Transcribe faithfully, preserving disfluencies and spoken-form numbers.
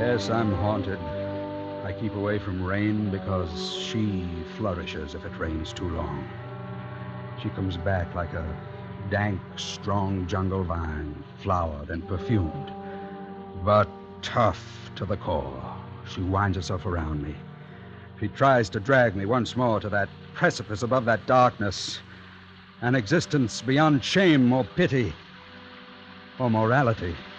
Yes, I'm haunted. I keep away from rain because she flourishes if it rains too long. She comes back like a dank, strong jungle vine, flowered and perfumed, but tough to the core. She winds herself around me. She tries to drag me once more to that precipice above that darkness, an existence beyond shame or pity or morality.